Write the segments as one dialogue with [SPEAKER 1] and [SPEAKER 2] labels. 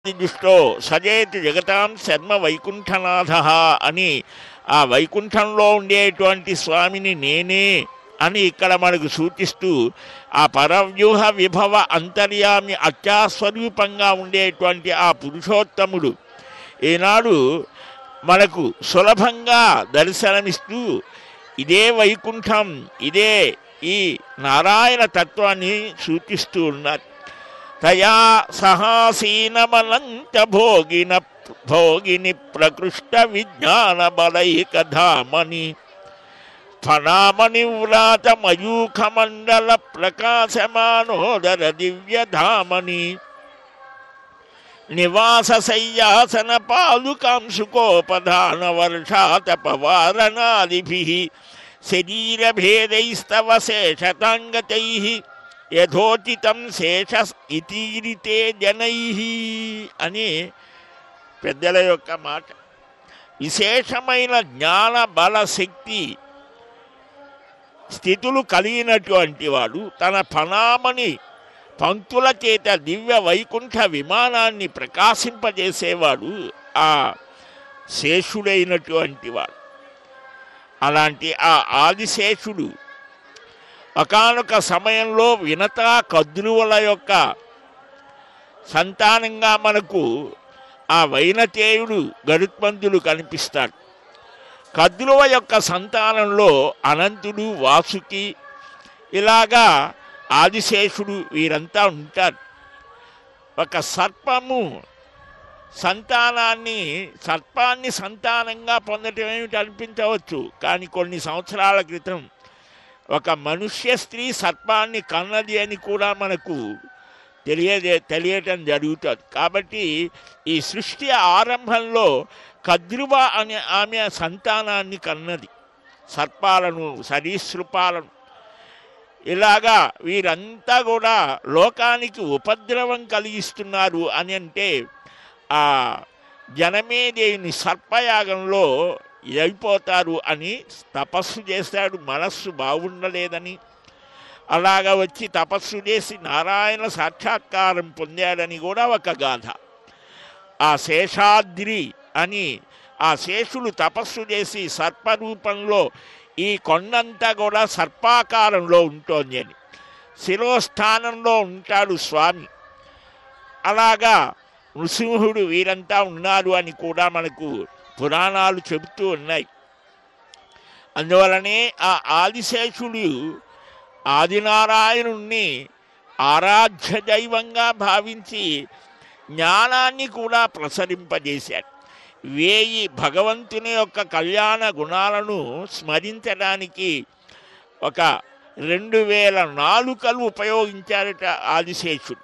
[SPEAKER 1] దృష్టో సజేతి జగతాం శర్మ వైకుంఠనాథ అని ఆ వైకుంఠంలో ఉండేటువంటి స్వామిని నేనే అని ఇక్కడ మనకు సూచిస్తూ ఆ పరవ్యూహ విభవ అంతర్యామి అత్యాస్వరూపంగా ఉండేటువంటి ఆ పురుషోత్తముడు ఈనాడు మనకు సులభంగా దర్శనమిస్తూ ఇదే వైకుంఠం, ఇదే ఈ నారాయణ తత్వాన్ని సూచిస్తూ ఉన్నారు. తయా సహాసీనమనంత భోగిని ప్రకృష్ట విజ్ఞాన బలైక ధామని ఫణామణి వ్రాత మయూఖమండల ప్రకాశమానోదర దివ్యధామని నివాస శయ్యాసన పాదుకాంశుకోపధాన వర్షాతపవారణాదిభిః శరీరభేదైస్తవ శేషతాంగతైః యథోచితం శేష ఇతీరితే జనైః అని పెద్దల యొక్క మాట. విశేషమైన జ్ఞాన బల శక్తి స్థితులు కలిగినటువంటి వాడు తన ఫణామణి పంక్తుల చేత దివ్య వైకుంఠ విమానాన్ని ప్రకాశింపజేసేవాడు ఆ శేషుడైనటువంటి వాడు. అలాంటి ఆ ఆదిశేషుడు ఒకానొక సమయంలో వినతా కద్రువుల యొక్క సంతానంగా మనకు ఆ వైనతేయుడు గరుత్మంతుడు కనిపిస్తాడు. కద్రువ యొక్క సంతానంలో అనంతుడు, వాసుకి, ఇలాగా ఆదిశేషుడు వీరంతా ఉంటారు. ఒక సర్పాన్ని సంతానంగా పొందటం ఏమిటి అనిపించవచ్చు, కానీ కొన్ని సంవత్సరాల క్రితం ఒక మనుష్య స్త్రీ సర్పాన్ని కన్నది అని కూడా మనకు తెలియటం జరుగుతుంది. కాబట్టి ఈ సృష్టి ఆరంభంలో కద్రువ అనే ఆమె సంతానాన్ని కన్నది, సర్పాలను, సరీసృపాలను. ఇలాగా వీరంతా కూడా లోకానికి ఉపద్రవం కలిగిస్తున్నారు అని అంటే ఆ జనమేదేవిని సర్పయాగంలో అయిపోతారు అని తపస్సు చేశాడు. మనస్సు బాగుండలేదని అలాగా వచ్చి తపస్సు చేసి నారాయణ సాక్షాత్కారం పొందాడని కూడా ఒక గాథ. ఆ శేషాద్రి అని ఆ శేషుడు తపస్సు చేసి సర్పరూపంలో ఈ కొండంతా కూడా సర్పాకారంలో ఉంటోంది అని, శిరోస్థానంలో ఉంటాడు స్వామి. అలాగా నృసింహుడు వీరంతా ఉన్నారు అని కూడా మనకు పురాణాలు చెబుతూ ఉన్నాయి. అందువలనే ఆ ఆదిశేషుడు ఆదినారాయణుణ్ణి ఆరాధ్య దైవంగా భావించి జ్ఞానాన్ని కూడా ప్రసరింపజేశాడు. 1000 భగవంతుని యొక్క కళ్యాణ గుణాలను స్మరించడానికి ఒక 2000 నాలుకలు ఉపయోగించారట ఆదిశేషుడు.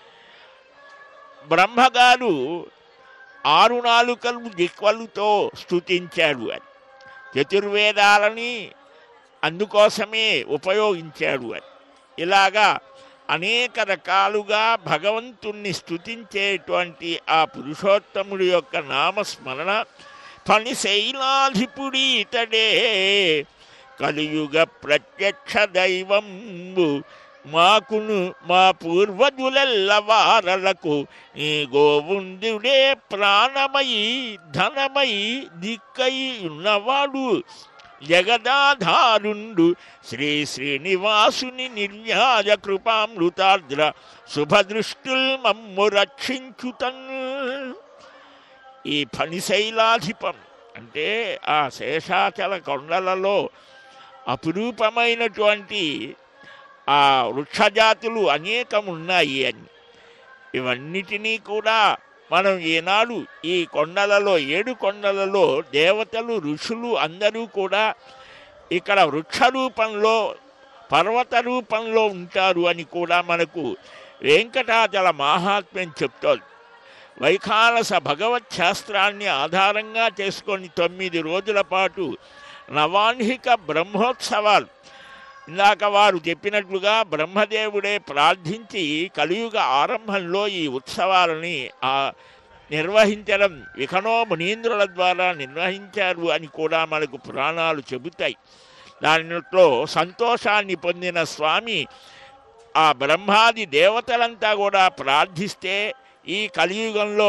[SPEAKER 1] బ్రహ్మగారు 6 నాలుకలు దిక్వలుతో స్తుతించాడు అని, చతుర్వేదాలని అందుకోసమే ఉపయోగించాడు అని. ఇలాగా అనేక రకాలుగా భగవంతుణ్ణి స్తుతించేటువంటి ఆ పురుషోత్తముడి యొక్క నామస్మరణ ఫణిశైలాధిపుడి ఇతడే కలియుగ ప్రత్యక్ష దైవంబు మాకును మా పూర్వజులెల్లవారలకు ఈ గోవుందుడే ప్రాణమయి ధనమయి దిక్కై ఉన్నవాడు జగదాధారుండు శ్రీ శ్రీనివాసుని నిర్వ్యాజ కృపామృతార్ద్ర శుభదృష్టుల్ మమ్ము రక్షించుతన్. ఈ ఫణిశైలాధిపం అంటే ఆ శేషాచల కొండలలో అపురూపమైనటువంటి ఆ వృక్షజాతులు అనేకం ఉన్నాయి అని, ఇవన్నిటినీ కూడా మనం ఈనాడు ఈ కొండలలో 7 కొండలలో దేవతలు, ఋషులు అందరూ కూడా ఇక్కడ వృక్ష రూపంలో, పర్వత రూపంలో ఉంటారు అని కూడా మనకు వెంకటాచల మహాత్మ్యం చెప్తోంది. వైఖానస భగవత్ శాస్త్రాన్ని ఆధారంగా చేసుకొని 9 రోజుల పాటు నవాన్హిక బ్రహ్మోత్సవాలు, ఇందాక వారు చెప్పినట్లుగా బ్రహ్మదేవుడే ప్రార్థించి కలియుగ ఆరంభంలో ఈ ఉత్సవాలని నిర్వహించడం విఖనో మునీంద్రుల ద్వారా నిర్వహించారు అని కూడా మనకు పురాణాలు చెబుతాయి. దానిలో సంతోషాన్ని పొందిన స్వామి ఆ బ్రహ్మాది దేవతలంతా కూడా ప్రార్థిస్తే ఈ కలియుగంలో